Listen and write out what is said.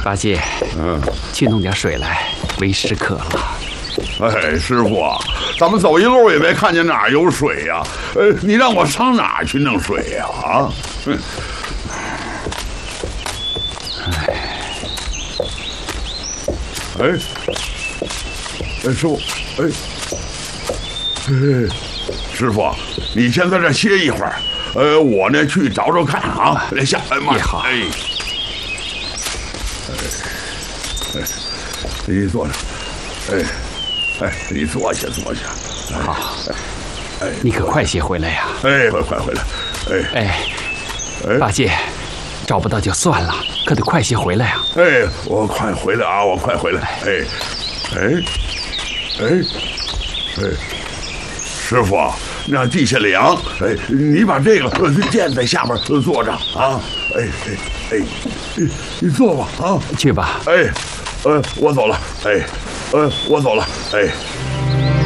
八戒，去弄点水来，为师渴了。 哎，师傅，咱们走一路也没看见哪儿有水呀。你让我上哪儿去弄水呀？啊，师傅，师傅，你先在这歇一会儿。我呢去找找看啊。下，慢好。你坐着。你坐下。 好。你可快些回来呀！ 快回来！ 八戒，找不到就算了，可得快些回来啊！ 我快回来啊！我快回来！师傅，那地下凉，你把这个垫在下面坐着啊！你坐吧啊！ 去吧。 我走了。我走了。